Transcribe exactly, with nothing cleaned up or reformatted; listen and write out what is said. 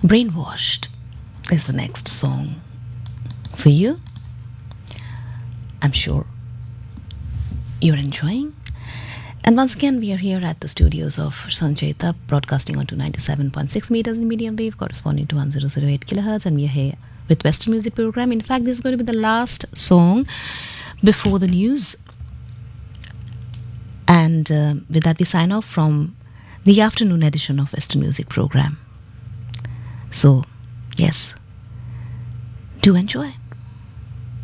Brainwashed is the next song for you. I'm sure you're enjoying. And once again, we are here at the studios of Sanjay Tap, broadcasting onto ninety-seven point six meters in medium wave, corresponding to one thousand eight kilohertz. And we are here with Western Music Program. In fact, this is going to be the last song before the news. And uh, with that, we sign off from the afternoon edition of Western Music Program. So, yes, do enjoy.